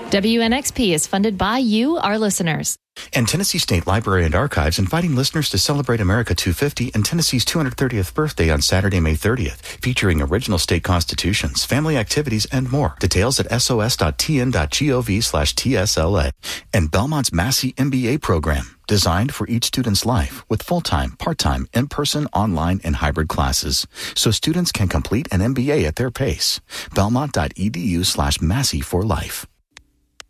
WNXP is funded by you, our listeners. And Tennessee State Library and Archives inviting listeners to celebrate America 250 and Tennessee's 230th birthday on Saturday, May 30th, featuring original state constitutions, family activities, and more. Details at sos.tn.gov/TSLA. And Belmont's Massey MBA program, designed for each student's life with full-time, part-time, in-person, online, and hybrid classes, so students can complete an MBA at their pace. Belmont.edu/Massey for life.